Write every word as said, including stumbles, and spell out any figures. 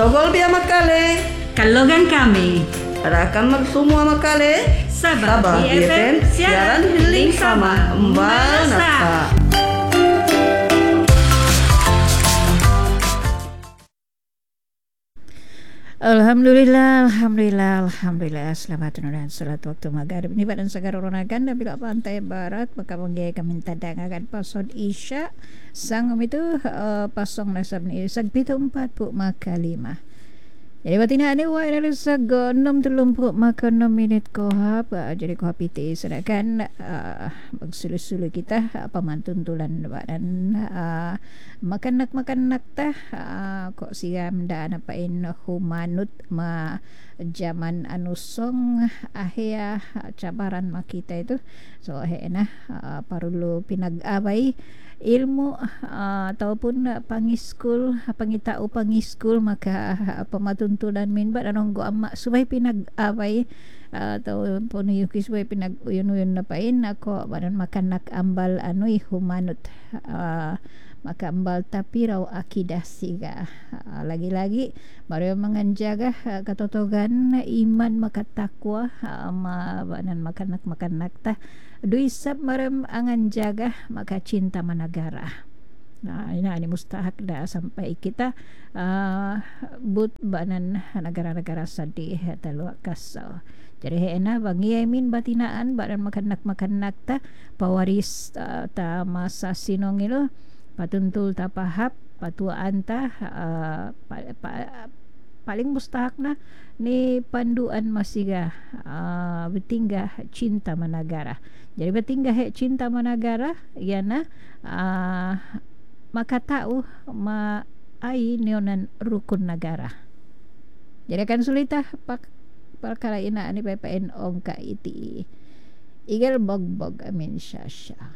Togol biya makale. Kalogan kami. Rakan semua makale. Sabah Sabah B F M siaran healing sama Mbak Nasa. Alhamdulillah, Alhamdulillah, Alhamdulillah. Selamat dan salat waktu maghrib ni badan segar ronakan dan bila pantai barat maka panggil kami tadang akan pasod isya sang itu uh, pasong nasab ni sag pitu empat pu maka lima. Jadi batina ni wa ina sag enam telung pu maka enam minit kohap uh, jadi kohap itu sedangkan uh, magsulu-sulu kita uh, pamantun tulan badan uh, makan nak makan nak tah uh, kok siam da napain humanut ma zaman anusong ahya cabaran makita itu so hena uh, perlu pinag-abay ilmu uh, ataupun uh, pangiskul pangitao pangiskul maka uh, pamatuntulan minbat anong go amma subay pinag-abay uh, atau pun yukis subay pinag-uyun-uyun na pain ako badan makan nak ambal anoy humanut uh, maka ambal tapi raw akidah siga uh, lagi-lagi baru menganjaga uh, katotogan iman maka takwa uh, ma banan makan nak makan nak tah dui sab marem angan jaga maka cinta managara. Nah ini ini mustahak dah sampai kita uh, but banan negara-negara sadih talua kasau. Jadi hena bangi yamin batinaan badan makan nak makan nak ta pawaris uh, ta masa sinong ilo patuntul ta pahap patuaan ta uh, pa, pa, paling mustahak na ni panduan masiga uh, betinggah cinta managara. Jadi betinggah he cinta managara yana uh, maka tahu ma ai neonan rukun negara. Jadi kan sulitah pak perkara ina ani P P N ong ka iti. Igel bogbog amin syasya.